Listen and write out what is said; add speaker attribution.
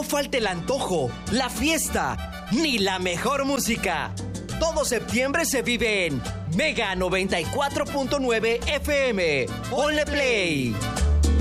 Speaker 1: no falte el antojo, la fiesta, ni la mejor música. Todo septiembre se vive en Mega 94.9 FM. Ponle play.